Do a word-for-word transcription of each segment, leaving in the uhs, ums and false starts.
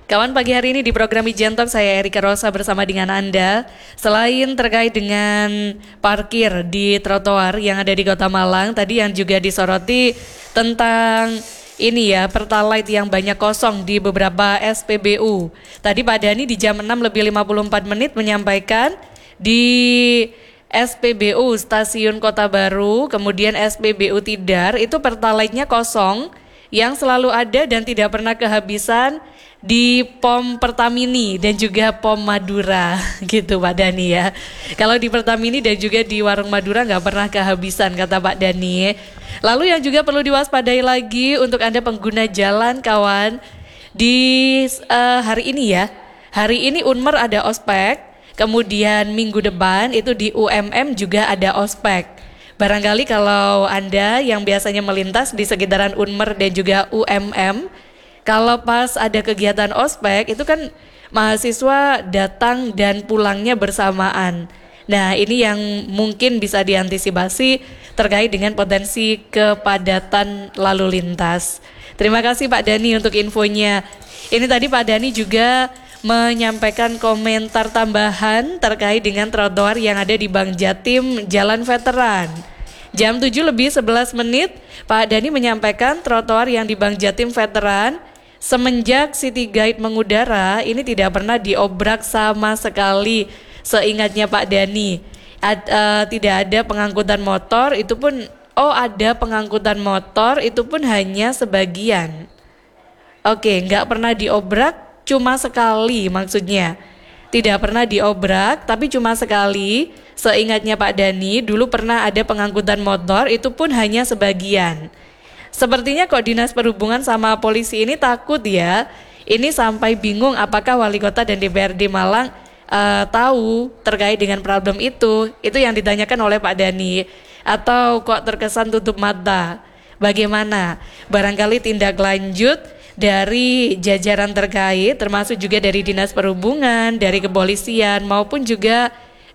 Kawan, pagi hari ini di program Ijen Talk saya Erika Rosa bersama dengan Anda. Selain terkait dengan parkir di trotoar yang ada di Kota Malang, tadi yang juga disoroti tentang ini ya, Pertalite yang banyak kosong di beberapa S P B U. Tadi Pak Dhani di jam enam lebih lima puluh empat menit menyampaikan di S P B U Stasiun Kota Baru, kemudian S P B U Tidar, itu Pertalite-nya kosong yang selalu ada dan tidak pernah kehabisan di Pom Pertamini dan juga Pom Madura gitu Pak Dhani ya. Kalau di Pertamini dan juga di Warung Madura nggak pernah kehabisan kata Pak Dhani. Lalu yang juga perlu diwaspadai lagi untuk Anda pengguna jalan kawan, di uh, hari ini ya, hari ini Unmer ada ospek, kemudian minggu depan itu di U M M juga ada ospek. Barangkali kalau Anda yang biasanya melintas di sekitaran Unmer dan juga U M M, kalau pas ada kegiatan ospek itu kan mahasiswa datang dan pulangnya bersamaan. Nah ini yang mungkin bisa diantisipasi terkait dengan potensi kepadatan lalu lintas. Terima kasih Pak Dhani untuk infonya. Ini tadi Pak Dhani juga menyampaikan komentar tambahan terkait dengan trotoar yang ada di Bank Jatim Jalan Veteran. Jam tujuh lebih sebelas menit Pak Dhani menyampaikan trotoar yang di Bank Jatim Veteran semenjak City Guide mengudara ini tidak pernah diobrak sama sekali seingatnya Pak Dhani. Ad, uh, tidak ada pengangkutan motor, itu pun oh ada pengangkutan motor itu pun hanya sebagian. Oke, nggak pernah diobrak cuma sekali maksudnya. Tidak pernah diobrak tapi cuma sekali seingatnya Pak Dhani. Dulu pernah ada pengangkutan motor itu pun hanya sebagian. Sepertinya kok Dinas Perhubungan sama polisi ini takut ya. Ini sampai bingung apakah Wali Kota dan D P R D Malang uh, tahu terkait dengan problem itu. Itu yang ditanyakan oleh Pak Dhani. Atau kok terkesan tutup mata. Bagaimana? Barangkali tindak lanjut dari jajaran terkait, termasuk juga dari Dinas Perhubungan, dari kepolisian, maupun juga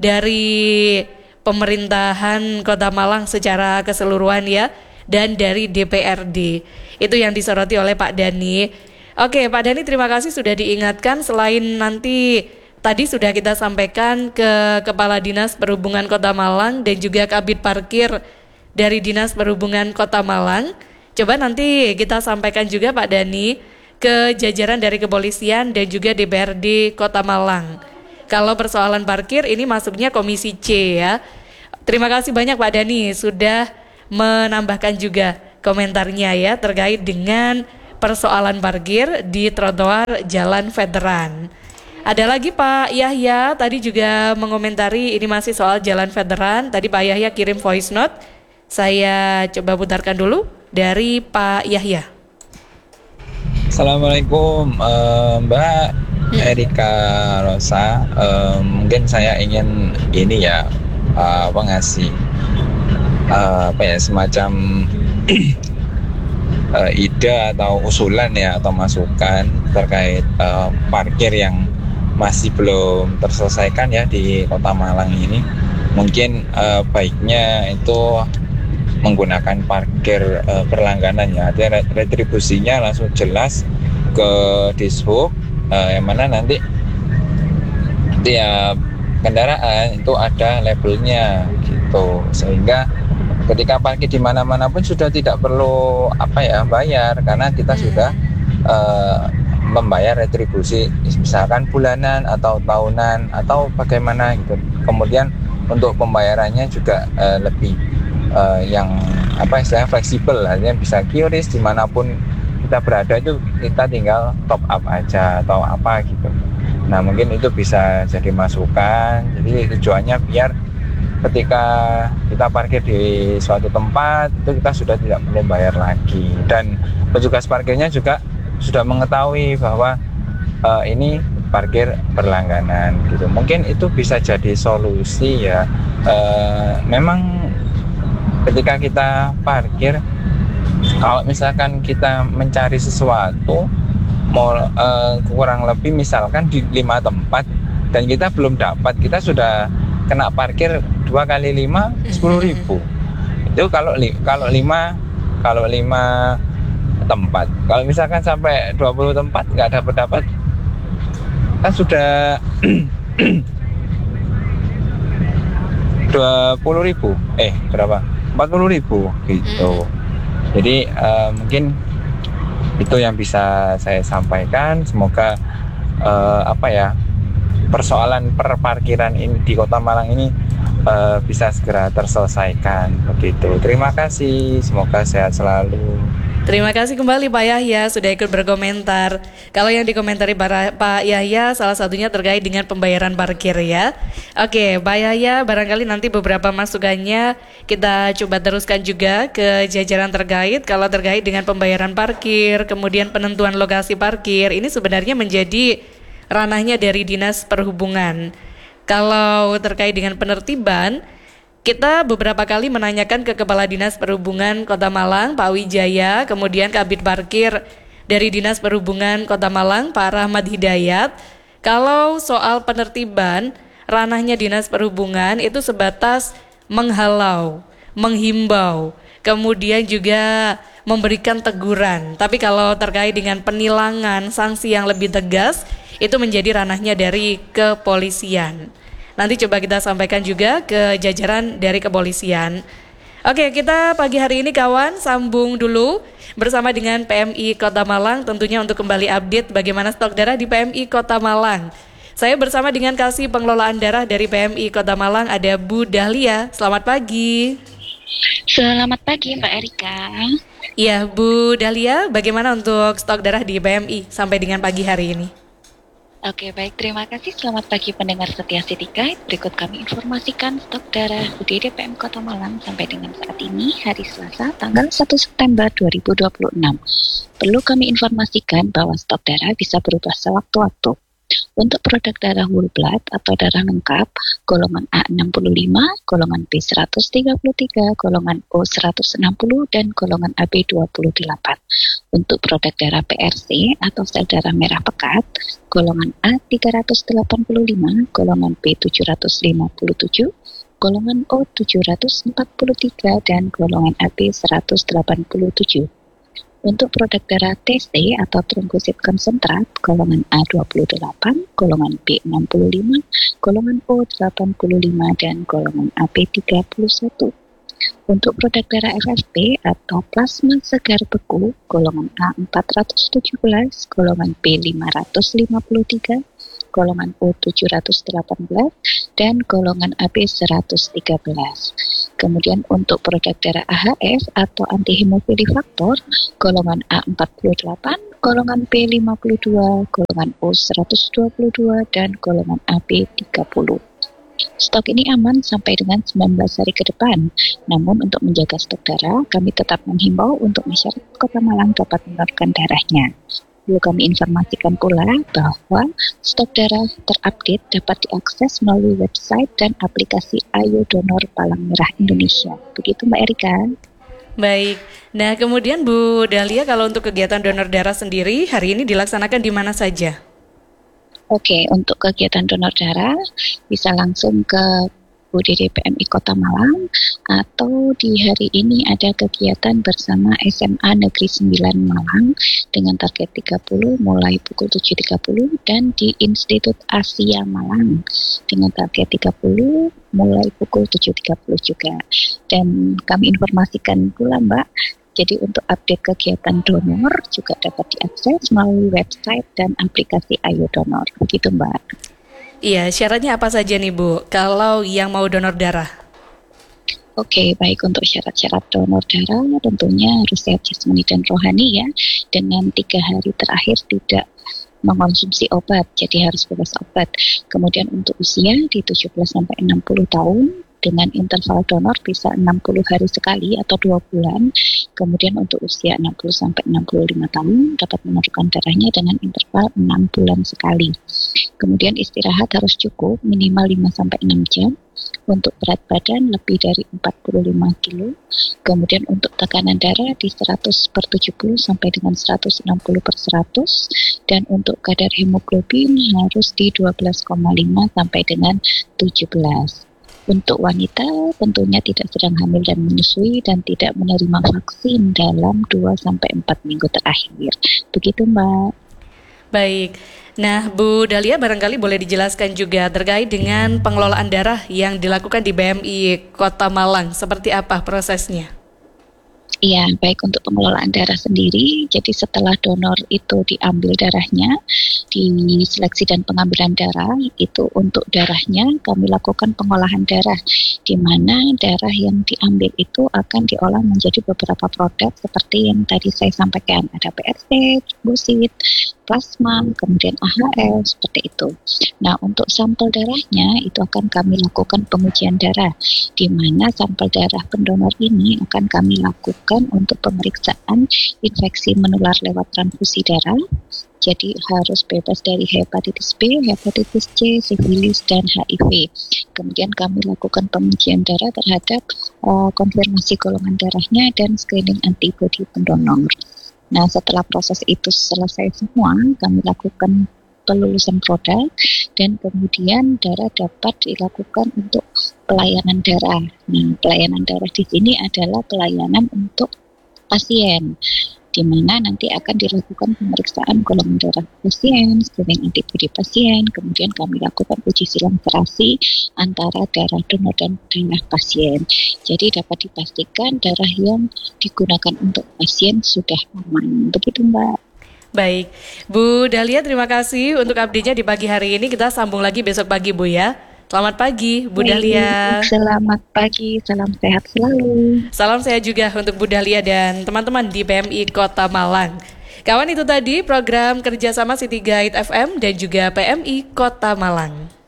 dari pemerintahan Kota Malang secara keseluruhan ya, dan dari D P R D. Itu yang disoroti oleh Pak Dhani. Oke Pak Dhani, terima kasih sudah diingatkan. Selain nanti tadi sudah kita sampaikan ke Kepala Dinas Perhubungan Kota Malang dan juga Kabid Parkir dari Dinas Perhubungan Kota Malang. Coba nanti kita sampaikan juga Pak Dhani ke jajaran dari kepolisian dan juga D P R D Kota Malang. Kalau persoalan parkir ini masuknya Komisi C ya. Terima kasih banyak Pak Dhani sudah menambahkan juga komentarnya ya terkait dengan persoalan parkir di trotoar Jalan Veteran. Ada lagi Pak Yahya tadi juga mengomentari ini masih soal Jalan Veteran. Tadi Pak Yahya kirim voice note. Saya coba putarkan dulu dari Pak Yahya. Assalamualaikum uh, Mbak Erika Rosa. Uh, mungkin saya ingin ini ya uh, apa ngasih Uh, apa ya semacam uh, ide atau usulan ya atau masukan terkait uh, parkir yang masih belum terselesaikan ya di Kota Malang ini. Mungkin uh, baiknya itu menggunakan parkir uh, berlangganan ya, artinya retribusinya langsung jelas ke Dishub uh, yang mana nanti tiap kendaraan itu ada labelnya gitu, sehingga ketika parkir di mana-mana pun sudah tidak perlu apa ya bayar karena kita sudah uh, membayar retribusi misalkan bulanan atau tahunan atau bagaimana gitu. Kemudian untuk pembayarannya juga uh, lebih uh, yang apa istilahnya fleksibel, artinya bisa Q R I S dimanapun kita berada itu kita tinggal top up aja atau apa gitu. Nah mungkin itu bisa jadi masukan. Jadi tujuannya biar ketika kita parkir di suatu tempat itu kita sudah tidak perlu bayar lagi, dan petugas parkirnya juga sudah mengetahui bahwa uh, ini parkir berlangganan gitu. Mungkin itu bisa jadi solusi ya. Uh, memang ketika kita parkir, kalau misalkan kita mencari sesuatu mau uh, kurang lebih misalkan di lima tempat dan kita belum dapat, kita sudah kena parkir dua kali lima sepuluh ribu. Itu kalau li, kalau lima kalau lima tempat. Kalau misalkan sampai dua puluh tempat nggak dapat dapat kan sudah dua puluh ribu, eh berapa? empat puluh ribu gitu. Jadi uh, mungkin itu yang bisa saya sampaikan. Semoga uh, apa ya persoalan perparkiran ini di Kota Malang ini uh, bisa segera terselesaikan begitu. Terima kasih, semoga sehat selalu. Terima kasih kembali Pak Yahya sudah ikut berkomentar. Kalau yang dikomentari para- Pak Yahya salah satunya terkait dengan pembayaran parkir ya. Oke Pak Yahya, barangkali nanti beberapa masukannya kita coba teruskan juga ke jajaran terkait. Kalau terkait dengan pembayaran parkir, kemudian penentuan lokasi parkir, ini sebenarnya menjadi ranahnya dari Dinas Perhubungan. Kalau terkait dengan penertiban, kita beberapa kali menanyakan ke Kepala Dinas Perhubungan Kota Malang, Pak Wijaya, kemudian Kabid Parkir dari Dinas Perhubungan Kota Malang, Pak Rahmat Hidayat. Kalau soal penertiban, ranahnya Dinas Perhubungan itu sebatas menghalau, menghimbau, kemudian juga memberikan teguran. Tapi kalau terkait dengan penilangan, sanksi yang lebih tegas, itu menjadi ranahnya dari kepolisian. Nanti coba kita sampaikan juga ke jajaran dari kepolisian. Oke, kita pagi hari ini kawan sambung dulu bersama dengan P M I Kota Malang, tentunya untuk kembali update bagaimana stok darah di P M I Kota Malang. Saya bersama dengan Kasih Pengelolaan Darah dari P M I Kota Malang, ada Bu Dahlia. Selamat pagi. Selamat pagi Mbak Erika. Ya, Bu Dahlia, bagaimana untuk stok darah di P M I sampai dengan pagi hari ini? Oke, baik, terima kasih. Selamat pagi pendengar setia City Guide. Berikut kami informasikan stok darah U D D P M Kota Malang sampai dengan saat ini, hari Selasa, tanggal satu September dua ribu dua puluh enam. Perlu kami informasikan bahwa stok darah bisa berubah sewaktu-waktu. Untuk produk darah whole blood atau darah lengkap, golongan A enam puluh lima, golongan B seratus tiga puluh tiga, golongan O seratus enam puluh, dan golongan A B dua puluh delapan. Untuk produk darah P R C atau sel darah merah pekat, golongan A tiga ratus delapan puluh lima, golongan B tujuh ratus lima puluh tujuh, golongan O tujuh ratus empat puluh tiga, dan golongan A B seratus delapan puluh tujuh. Untuk produk darah T C atau trombosit konsentrat, golongan A dua puluh delapan, golongan B enam puluh lima, golongan O delapan puluh lima, dan golongan A B tiga puluh satu. Untuk produk darah F F P atau plasma segar beku, golongan A empat ratus tujuh belas, golongan B lima ratus lima puluh tiga, golongan O tujuh ratus delapan belas, dan golongan A B seratus tiga belas. Kemudian untuk produk darah A H F atau antihemofili faktor, golongan A empat puluh delapan, golongan B lima puluh dua, golongan O seratus dua puluh dua, dan golongan A B tiga puluh. Stok ini aman sampai dengan sembilan belas hari ke depan. Namun untuk menjaga stok darah, kami tetap menghimbau untuk masyarakat Kota Malang dapat menyalurkan darahnya. Perlu kami informasikan pula bahwa stok darah terupdate dapat diakses melalui website dan aplikasi Ayo Donor Palang Merah Indonesia. Begitu Mbak Erika. Baik, nah kemudian Bu Dahlia, kalau untuk kegiatan donor darah sendiri hari ini dilaksanakan di mana saja? Oke, untuk kegiatan donor darah bisa langsung ke U D D P M I Kota Malang, atau di hari ini ada kegiatan bersama S M A Negeri sembilan Malang dengan target tiga puluh mulai pukul tujuh tiga puluh, dan di Institut Asia Malang dengan target tiga puluh mulai pukul tujuh tiga puluh juga. Dan kami informasikan pula Mbak, jadi untuk update kegiatan donor juga dapat diakses melalui website dan aplikasi Ayo Donor. Begitu Mbak. Iya, syaratnya apa saja nih Bu, kalau yang mau donor darah? Oke, baik, untuk syarat-syarat donor darah tentunya harus sehat jasmani dan rohani ya, dengan tiga hari terakhir tidak mengonsumsi obat, jadi harus bebas obat. Kemudian untuk usia di tujuh belas sampai enam puluh tahun, dengan interval donor bisa enam puluh hari sekali atau dua bulan. Kemudian untuk usia enam puluh sampai enam puluh lima tahun dapat memerlukan darahnya dengan interval enam bulan sekali. Kemudian istirahat harus cukup minimal lima sampai enam jam. Untuk berat badan lebih dari empat puluh lima kilo. Kemudian untuk tekanan darah di seratus per tujuh puluh sampai dengan seratus enam puluh per seratus, dan untuk kadar hemoglobin harus di dua belas koma lima sampai dengan tujuh belas. Untuk wanita tentunya tidak sedang hamil dan menyusui dan tidak menerima vaksin dalam dua sampai empat minggu terakhir. Begitu Mbak. Baik. Nah, Bu Dahlia barangkali boleh dijelaskan juga terkait dengan pengelolaan darah yang dilakukan di B M I Kota Malang. Seperti apa prosesnya? Iya, baik untuk pengelolaan darah sendiri. Jadi setelah donor itu diambil darahnya, di seleksi dan pengambilan darah, itu untuk darahnya kami lakukan pengolahan darah, di mana darah yang diambil itu akan diolah menjadi beberapa produk seperti yang tadi saya sampaikan. Ada P R P, trombosit, plasma, kemudian A H F, seperti itu. Nah, untuk sampel darahnya itu akan kami lakukan pengujian darah, di mana sampel darah pendonor ini akan kami lakukan untuk pemeriksaan infeksi menular lewat transfusi darah. Jadi harus bebas dari hepatitis B, hepatitis C, sifilis, dan H I V. Kemudian kami lakukan pengujian darah terhadap uh, konfirmasi golongan darahnya dan screening antibodi pendonor. Nah, setelah proses itu selesai semua, kami lakukan pelulusan produk dan kemudian darah dapat dilakukan untuk pelayanan darah. Nah, pelayanan darah di sini adalah pelayanan untuk pasien, di mana nanti akan dilakukan pemeriksaan golongan darah pasien, screening antibodi pasien, kemudian kami lakukan uji silang serasi antara darah donor dan darah pasien. Jadi dapat dipastikan darah yang digunakan untuk pasien sudah aman. Begitu, Mbak. Baik, Bu Dahlia terima kasih untuk update-nya di pagi hari ini. Kita sambung lagi besok pagi, Bu ya. Selamat pagi, Bu Baik, Dahlia. Selamat pagi, salam sehat selalu. Salam sehat juga untuk Bu Dahlia dan teman-teman di P M I Kota Malang. Kawan, itu tadi program kerjasama City Guide F M dan juga P M I Kota Malang.